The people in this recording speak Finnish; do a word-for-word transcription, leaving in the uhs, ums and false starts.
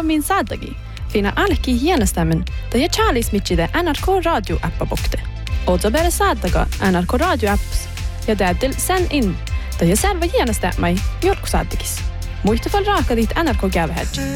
min saadagi. Fina alki hienestämmen, da je Charlies mitchide N R K Radio appa bukte. Ozo bere saadaga N R K Radio apps. Ja täytyy sen in, da je selva hienestämai jorku saadagis. Muista fall raaka dit N R K gävehedge.